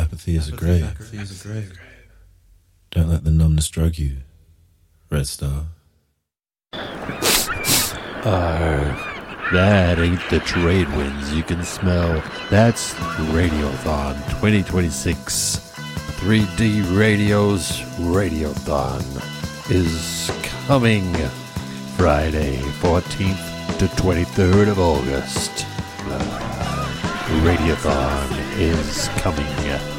Apathy is a grave. Don't let the numbness drug you, Red Star. That ain't the trade winds you can smell. That's Radiothon 2026. 3D Radio's Radiothon is coming Friday, 14th to 23rd of August. Radiothon is coming.